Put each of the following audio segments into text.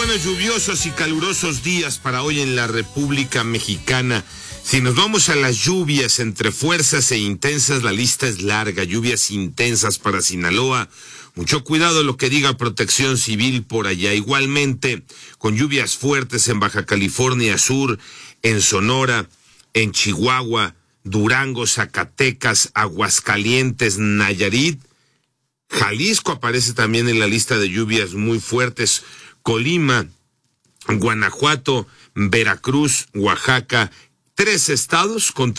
buenos, lluviosos y calurosos días para hoy en la República Mexicana. Si nos vamos a las lluvias entre fuertes e intensas, la lista es larga. Lluvias intensas para Sinaloa. Mucho cuidado lo que diga Protección Civil por allá. Igualmente, con lluvias fuertes en Baja California Sur, en Sonora, en Chihuahua, Durango, Zacatecas, Aguascalientes, Nayarit. Jalisco aparece también en la lista de lluvias muy fuertes. Colima, Guanajuato, Veracruz, Oaxaca. 3 estados con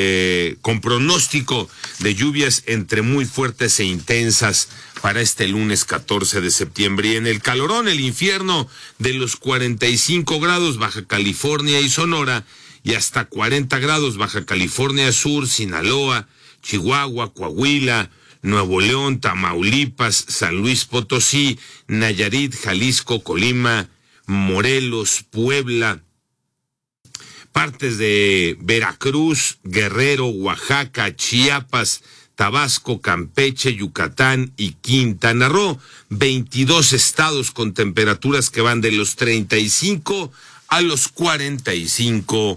pronóstico de lluvias entre muy fuertes e intensas para este lunes 14 de septiembre. Y en el calorón, el infierno de los 45 grados, Baja California y Sonora, y hasta 40 grados, Baja California Sur, Sinaloa, Chihuahua, Coahuila, Nuevo León, Tamaulipas, San Luis Potosí, Nayarit, Jalisco, Colima, Morelos, Puebla, partes de Veracruz, Guerrero, Oaxaca, Chiapas, Tabasco, Campeche, Yucatán y Quintana Roo. 22 estados con temperaturas que van de los 35 a los 45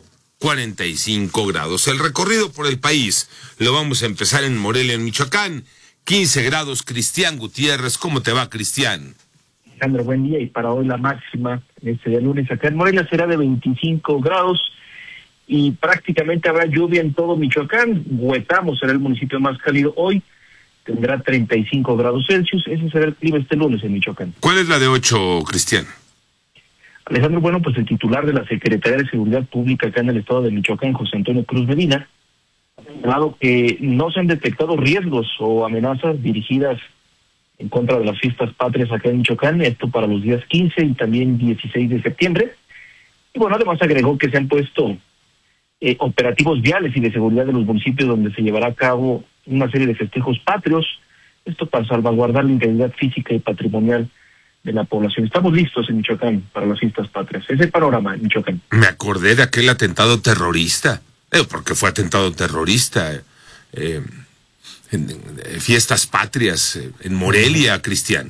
grados. El recorrido por el país lo vamos a empezar en Morelia, en Michoacán. 15 grados, Cristian Gutiérrez. ¿Cómo te va, Cristian? Alejandro, buen día. Y para hoy la máxima, este día lunes acá en Morelia, será de 25 grados y prácticamente habrá lluvia en todo Michoacán. Huetamo será el municipio más cálido hoy, tendrá 35 grados Celsius. Ese será el clima este lunes en Michoacán. ¿Cuál es la de 8, Cristian? Alejandro, bueno, pues el titular de la Secretaría de Seguridad Pública acá en el estado de Michoacán, José Antonio Cruz Medina, ha señalado que no se han detectado riesgos o amenazas dirigidas en contra de las fiestas patrias acá en Michoacán, esto para los días 15 y también 16 de septiembre. Y bueno, además agregó que se han puesto operativos viales y de seguridad de los municipios donde se llevará a cabo una serie de festejos patrios, esto para salvaguardar la integridad física y patrimonial de la población. Estamos listos en Michoacán para las fiestas patrias. Ese panorama en Michoacán. Me acordé de aquel atentado terrorista, porque fue atentado terrorista, fiestas patrias en Morelia, Cristian.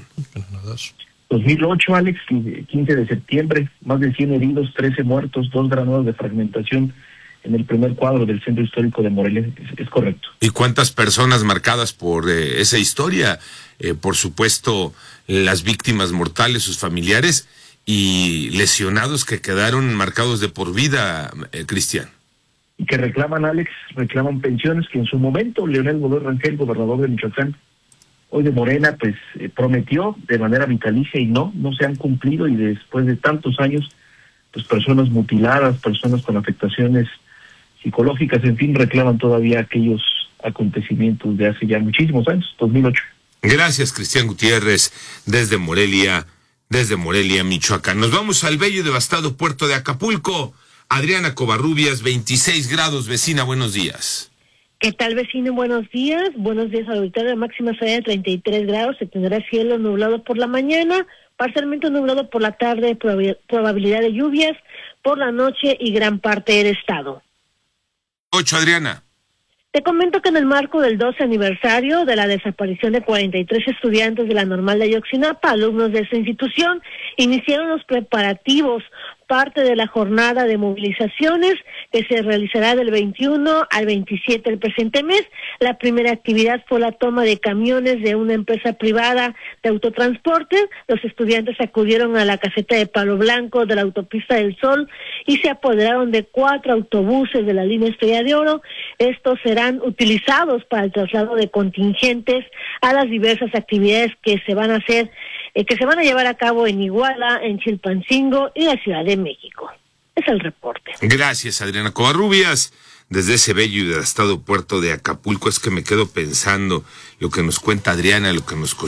2008, Alex, 15 de septiembre, más de 100 heridos, 13 muertos, 2 granadas de fragmentación en el primer cuadro del centro histórico de Morelia. Es correcto. ¿Y cuántas personas marcadas por esa historia? Por supuesto, las víctimas mortales, sus familiares y lesionados que quedaron marcados de por vida, Cristian. Y que reclaman, Alex, pensiones que en su momento Leonel Godoy Rangel, gobernador de Michoacán, hoy de Morena, pues prometió de manera vitalicia y no se han cumplido, y después de tantos años, pues personas mutiladas, personas con afectaciones psicológicas, en fin, reclaman todavía aquellos acontecimientos de hace ya muchísimos años, 2008. Gracias, Cristian Gutiérrez, desde Morelia, Michoacán. Nos vamos al bello y devastado puerto de Acapulco. Adriana Covarrubias, 26 grados, vecina, buenos días. ¿Qué tal, vecino? Buenos días. Buenos días, auditorio. La máxima será de 33 grados. Se tendrá cielo nublado por la mañana, parcialmente nublado por la tarde, probabilidad de lluvias por la noche y gran parte del estado. 8, Adriana. Te comento que en el marco del 12 aniversario de la desaparición de 43 estudiantes de la Normal de Ayotzinapa, alumnos de esa institución, iniciaron los preparativos, parte de la jornada de movilizaciones que se realizará del 21 al 27 del presente mes. La primera actividad fue la toma de camiones de una empresa privada de autotransporte. Los estudiantes acudieron a la caseta de Palo Blanco de la autopista del Sol y se apoderaron de 4 autobuses de la línea Estrella de Oro. Estos serán utilizados para el traslado de contingentes a las diversas actividades que se van a hacer, que se van a llevar a cabo en Iguala, en Chilpancingo y la Ciudad de México. Es el reporte. Gracias, Adriana Covarrubias. Desde ese bello y devastado puerto de Acapulco es que me quedo pensando lo que nos cuenta Adriana, lo que nos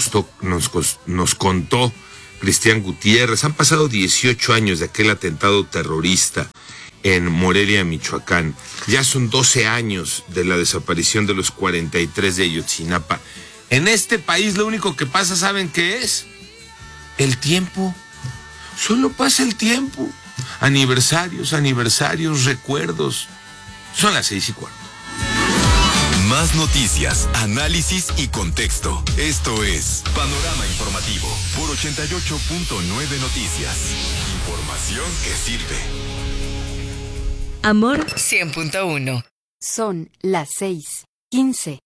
contó Cristian Gutiérrez. Han pasado 18 años de aquel atentado terrorista en Morelia, Michoacán. Ya son 12 años de la desaparición de los 43 de Ayotzinapa. En este país lo único que pasa, ¿saben qué es? El tiempo. Solo pasa el tiempo. Aniversarios, recuerdos. Son las 6:15. Más noticias, análisis y contexto. Esto es Panorama Informativo por 88.9 Noticias. Información que sirve. Amor 100.1. Son las 6:15.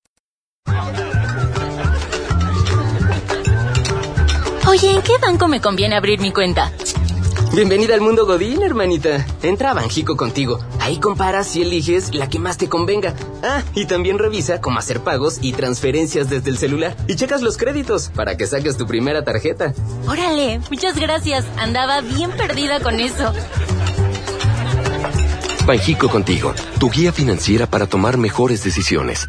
Oye, ¿en qué banco me conviene abrir mi cuenta? Bienvenida al mundo Godín, hermanita. Entra a Banjico Contigo. Ahí comparas y eliges la que más te convenga. Ah, y también revisa cómo hacer pagos y transferencias desde el celular. Y checas los créditos para que saques tu primera tarjeta. Órale, muchas gracias. Andaba bien perdida con eso. Banjico Contigo, tu guía financiera para tomar mejores decisiones.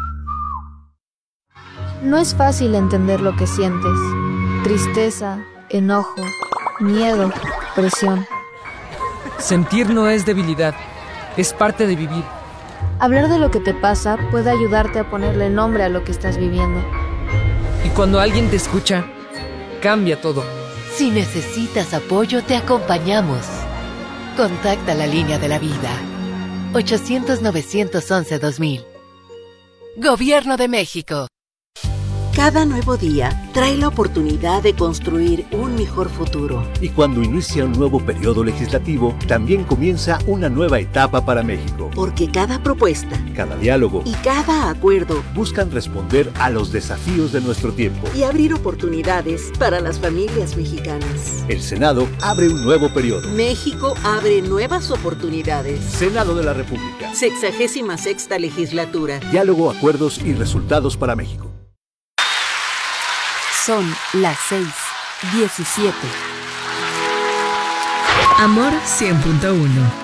No es fácil entender lo que sientes. Tristeza, enojo, miedo, presión. Sentir no es debilidad, es parte de vivir. Hablar de lo que te pasa puede ayudarte a ponerle nombre a lo que estás viviendo. Y cuando alguien te escucha, cambia todo. Si necesitas apoyo, te acompañamos. Contacta la línea de la vida. 800-911-2000. Gobierno de México. Cada nuevo día trae la oportunidad de construir un mejor futuro. Y cuando inicia un nuevo periodo legislativo, también comienza una nueva etapa para México. Porque cada propuesta, cada diálogo y cada acuerdo buscan responder a los desafíos de nuestro tiempo y abrir oportunidades para las familias mexicanas. El Senado abre un nuevo periodo. México abre nuevas oportunidades. Senado de la República. 66ª legislatura. Diálogo, acuerdos y resultados para México. Son las 6:17. Amor 100.1.